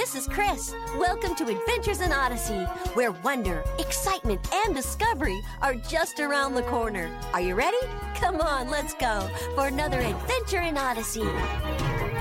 this is Chris. Welcome to Adventures in Odyssey, where wonder, excitement, and discovery are just around the corner. Are you ready? Come on, let's go for another Adventure in Odyssey.